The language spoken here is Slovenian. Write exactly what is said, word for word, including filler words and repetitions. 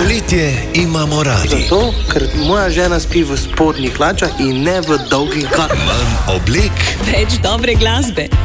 Poletje imamo radi. Zato, ker moja žena spi v spodnjih hlačah in ne v dolgih galah. Manj oblek, Več dobre glasbe.